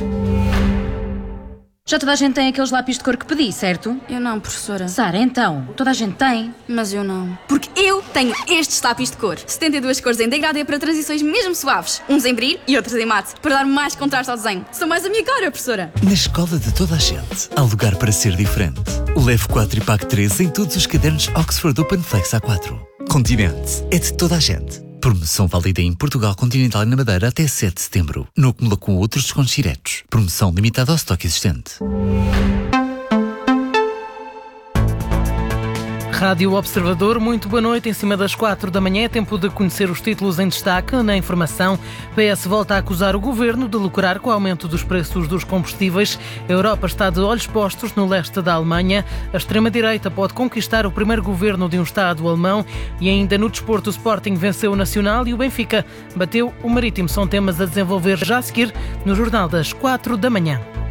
Já toda a gente tem aqueles lápis de cor que pedi, certo? Eu não, professora. Sara, então, toda a gente tem. Mas eu não. Porque eu tenho estes lápis de cor. 72 cores em degradê para transições mesmo suaves. Uns em brilho e outros em mate. Para dar mais contraste ao desenho. São mais a minha cara, professora. Na escola de toda a gente, há lugar para ser diferente. Leve 4 e pague 3 em todos os cadernos Oxford Open Flex A4. Continente é de toda a gente. Promoção válida em Portugal Continental e na Madeira até 7 de setembro. Não acumula com outros descontos diretos. Promoção limitada ao estoque existente. Rádio Observador, muito boa noite. Em cima das 4 da manhã é tempo de conhecer os títulos em destaque. Na informação, PS volta a acusar o governo de lucrar com o aumento dos preços dos combustíveis. A Europa está de olhos postos no leste da Alemanha. A extrema-direita pode conquistar o primeiro governo de um Estado alemão. E ainda no desporto, o Sporting venceu o Nacional e o Benfica bateu o Marítimo. São temas a desenvolver já a seguir no Jornal das 4 da manhã.